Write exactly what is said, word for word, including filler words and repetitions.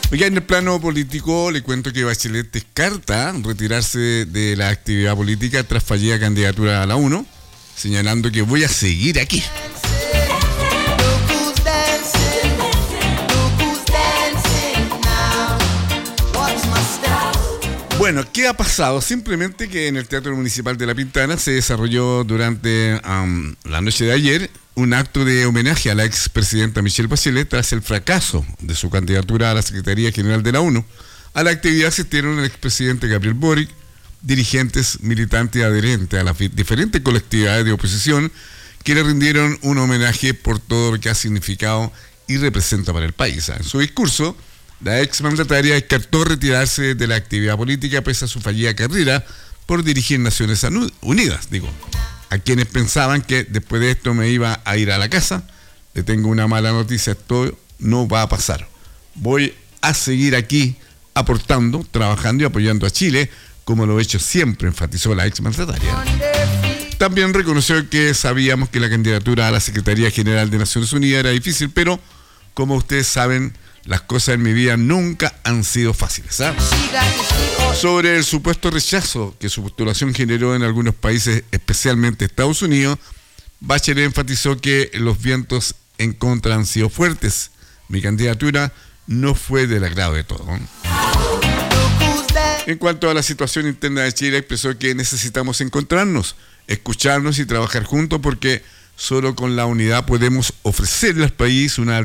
Oiga, en el plano político le cuento que Bachelet descarta retirarse de la actividad política tras fallida candidatura a la ONU, señalando que voy a seguir aquí. Bueno, ¿qué ha pasado? Simplemente que en el Teatro Municipal de La Pintana se desarrolló durante um, la noche de ayer un acto de homenaje a la expresidenta Michelle Bachelet tras el fracaso de su candidatura a la Secretaría General de la ONU. A la actividad asistieron el expresidente Gabriel Boric, dirigentes, militantes y adherentes a las diferentes colectividades de oposición que le rindieron un homenaje por todo lo que ha significado y representa para el país. En su discurso, la exmandataria descartó retirarse de la actividad política pese a su fallida carrera por dirigir Naciones Unidas. Digo, a quienes pensaban que después de esto me iba a ir a la casa, le tengo una mala noticia: esto no va a pasar. Voy a seguir aquí aportando, trabajando y apoyando a Chile, como lo he hecho siempre, enfatizó la exmandataria. También reconoció que sabíamos que la candidatura a la Secretaría General de Naciones Unidas era difícil, pero como ustedes saben, las cosas en mi vida nunca han sido fáciles, ¿eh? Sobre el supuesto rechazo que su postulación generó en algunos países, especialmente Estados Unidos, Bachelet enfatizó que los vientos en contra han sido fuertes. Mi candidatura no fue del agrado de todos. En cuanto a la situación interna de Chile, expresó que necesitamos encontrarnos, escucharnos y trabajar juntos, porque solo con la unidad podemos ofrecerle al país una